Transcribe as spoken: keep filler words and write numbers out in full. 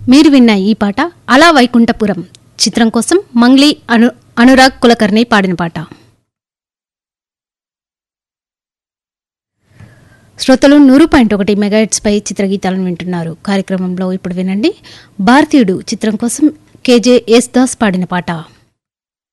మీరు విన్న ఈ పాట అలా వైకుంఠపురం చిత్రం కోసం మంగ్లీ అను అనురాగ్ కులకర్ణి పాడిన పాట. శ్రోతలు నూరు పాయింట్ ఒకటి మెగాహెర్ట్జ్ పై చిత్రగీతాలను వింటున్నారు. కార్యక్రమంలో ఇప్పుడు వినండి భారతీయుడు చిత్రం కోసం కేజే యేసుదాస్ పాడిన పాట.